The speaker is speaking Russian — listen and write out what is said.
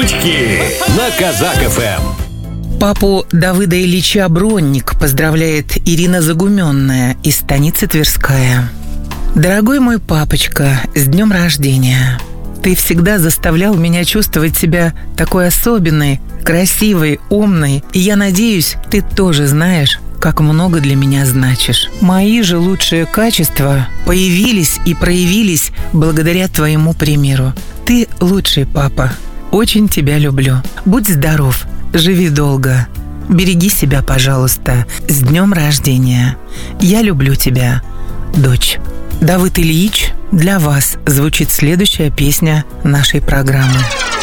Шутки на Казак-ФМ. Папу Давыда Ильича Бронник поздравляет Ирина Загуменная из станицы Тверская. Дорогой мой папочка, с днем рождения! Ты всегда заставлял меня чувствовать себя такой особенной, красивой, умной. И я надеюсь, ты тоже знаешь, как много для меня значишь. Мои же лучшие качества появились и проявились благодаря твоему примеру. Ты лучший папа. Очень тебя люблю. Будь здоров, живи долго. Береги себя, пожалуйста. С днем рождения. Я люблю тебя, дочь. Давыд Ильич, для вас звучит следующая песня нашей программы.